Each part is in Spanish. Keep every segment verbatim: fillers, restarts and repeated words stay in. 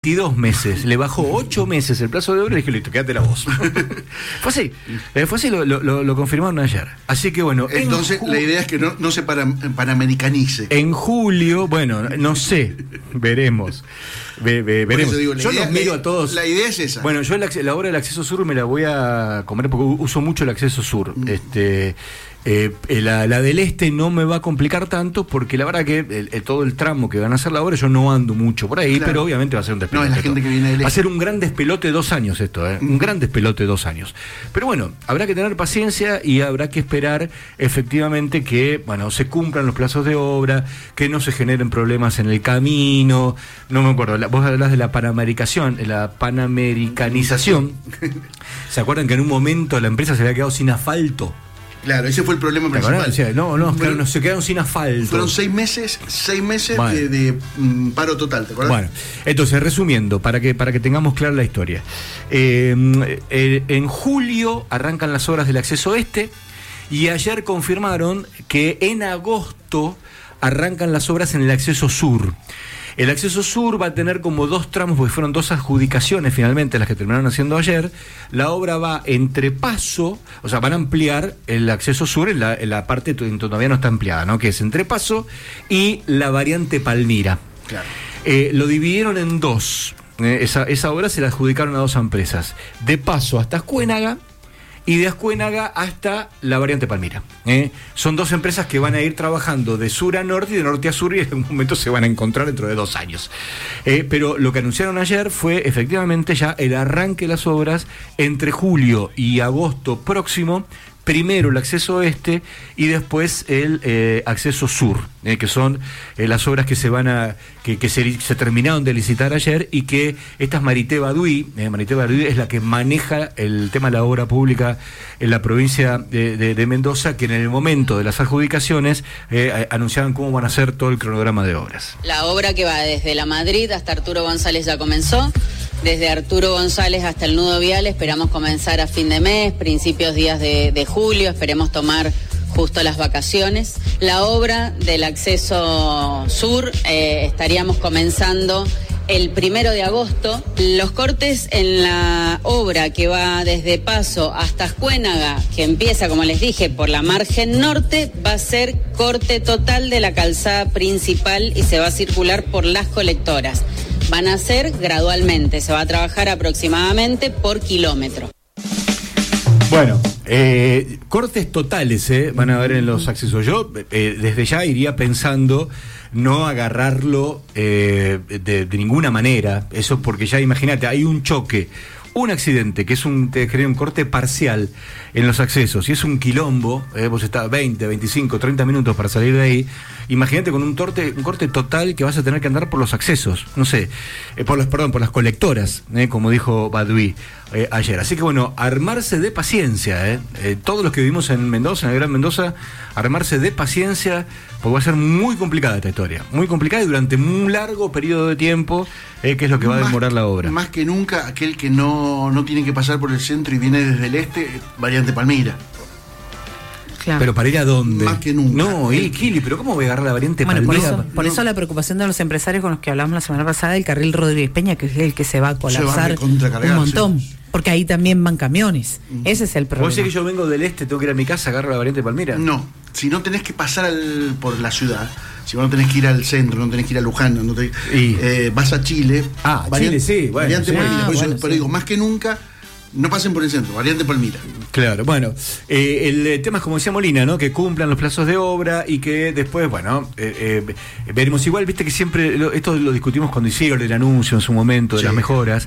veintidós meses, le bajó ocho meses el plazo de obra y le dije, listo, quédate la voz. Fue así, eh, fue así, lo, lo, lo confirmaron ayer. Así que bueno. Entonces la idea es que no, no se para, panamericanice. En julio, bueno, no sé, veremos. Ve, ve, veremos. Digo, yo idea, los miro a todos. La idea es esa. Bueno, yo la, la obra del acceso sur me la voy a comer porque uso mucho el acceso sur. Mm. Este. Eh, la, la del este no me va a complicar tanto porque la verdad que el, el, todo el tramo que van a hacer la obra yo no ando mucho por ahí, claro. Pero obviamente va a ser un despelote. No, es la gente que viene del este. Va a ser un gran despelote de dos años esto, ¿eh? Mm. Un gran despelote de dos años. Pero bueno, habrá que tener paciencia y habrá que esperar efectivamente que, bueno, se cumplan los plazos de obra, que no se generen problemas en el camino. No me acuerdo, la, vos hablás de la panamericación, la panamericanización. ¿Se acuerdan que en un momento la empresa se había quedado sin asfalto? Claro, ese fue el problema principal. O sea, no, no, claro, no, se quedaron sin asfalto. Fueron seis meses, seis meses bueno. de, de um, paro total, ¿te acuerdas? Bueno, entonces, resumiendo, para que, para que tengamos clara la historia. Eh, eh, en julio arrancan las obras del acceso este y ayer confirmaron que en agosto arrancan las obras en el acceso sur. El acceso sur va a tener como dos tramos, porque fueron dos adjudicaciones finalmente las que terminaron haciendo ayer. La obra va entre Paso, o sea, van a ampliar el acceso sur en la, en la parte que todavía no está ampliada, ¿no? Que es entre Paso y la variante Palmira. Claro. Eh, lo dividieron en dos. Eh, esa, esa obra se la adjudicaron a dos empresas. De Paso hasta Ascuénaga y de Ascuénaga hasta la variante Palmira. ¿eh? Son dos empresas que van a ir trabajando de sur a norte y de norte a sur y en algún momento se van a encontrar dentro de dos años. Eh, pero lo que anunciaron ayer fue efectivamente ya el arranque de las obras entre julio y agosto próximo. Primero el acceso este y después el eh, acceso sur, eh, que son eh, las obras que se van a que, que se, se terminaron de licitar ayer y que esta es Marité Baduy, eh, Marité Baduy es la que maneja el tema de la obra pública en la provincia de, de, de Mendoza, que en el momento de las adjudicaciones eh, anunciaban cómo van a ser todo el cronograma de obras. La obra que va desde La Madrid hasta Arturo González ya comenzó. Desde Arturo González hasta el nudo vial esperamos comenzar a fin de mes, principios días de, de julio, esperemos tomar justo las vacaciones. La obra del acceso sur eh, estaríamos comenzando el primero de agosto. Los cortes en la obra que va desde Paso hasta Ascuénaga, que empieza, como les dije, por la margen norte, va a ser corte total de la calzada principal y se va a circular por las colectoras. Van a ser gradualmente, se va a trabajar aproximadamente por kilómetro. Bueno, eh, cortes totales eh, van a haber en los accesos. Yo eh, desde ya iría pensando no agarrarlo eh, de, de ninguna manera, eso porque ya imagínate, hay un choque, un accidente que es un, te un corte parcial en los accesos, y es un quilombo, eh, vos estás veinte, veinticinco, treinta minutos para salir de ahí, imagínate con un, torte, un corte total que vas a tener que andar por los accesos, no sé, eh, por los, perdón, por las colectoras, eh, como dijo Baduy eh, ayer. Así que bueno, armarse de paciencia, eh, eh, todos los que vivimos en Mendoza, en el Gran Mendoza, armarse de paciencia, porque va a ser muy complicada esta historia, muy complicada y durante un largo periodo de tiempo, eh, que es lo que va a demorar la obra. Más que nunca, aquel que no, no tiene que pasar por el centro y viene desde el este, variante Palmira. Claro. Pero para ir a dónde? Más que nunca. No, y Kili, pero ¿cómo voy a agarrar la variante bueno, Palmira? Por eso, por no. eso la preocupación de los empresarios con los que hablamos la semana pasada del carril Rodríguez Peña, que es el que se va a colapsar un montón. Sí. Porque ahí también van camiones. Uh-huh. Ese es el problema. ¿Vos decís que yo vengo del este, tengo que ir a mi casa, agarro la variante Palmira? No, si no tenés que pasar al, por la ciudad, si vos no tenés que ir al centro, no tenés que ir a Luján, no tenés, y... eh, vas a Chile. Ah, variante, Chile, sí. Bueno, variante sí. Palmira. Ah, por eso, bueno, pero sí. digo, más que nunca, no pasen por el centro, variante Palmira. Claro, bueno, eh, el tema es como decía Molina, ¿no? Que cumplan los plazos de obra y que después, bueno, eh, eh, veremos igual, viste que siempre, lo, esto lo discutimos cuando hicieron el anuncio en su momento de sí. las mejoras.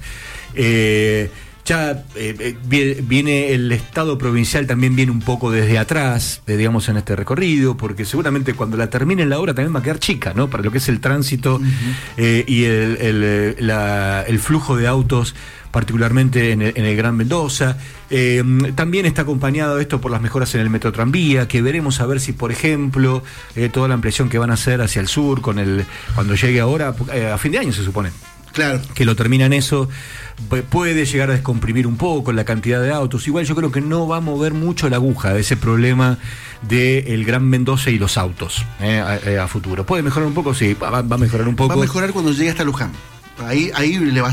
Eh, Ya eh, viene el Estado provincial, también viene un poco desde atrás, eh, digamos, en este recorrido, porque seguramente cuando la terminen la obra también va a quedar chica, ¿no? Para lo que es el tránsito uh-huh. eh, y el, el, la, el flujo de autos, particularmente en el, en el Gran Mendoza. Eh, también está acompañado esto por las mejoras en el metro tranvía, que veremos a ver si, por ejemplo, eh, toda la ampliación que van a hacer hacia el sur, con el cuando llegue ahora, eh, a fin de año se supone. Claro. Que lo terminan eso, puede llegar a descomprimir un poco la cantidad de autos. Igual yo creo que no va a mover mucho la aguja de ese problema del Gran Mendoza y los autos eh, a, a futuro. ¿Puede mejorar un poco? Sí, va, va a mejorar un poco. Va a mejorar cuando llegue hasta Luján. Ahí, ahí le va a